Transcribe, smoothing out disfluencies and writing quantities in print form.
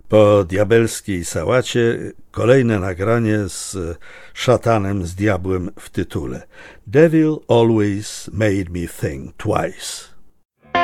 Po diabelskiej sałacie kolejne nagranie z szatanem, z diabłem w tytule. Devil always made me think twice.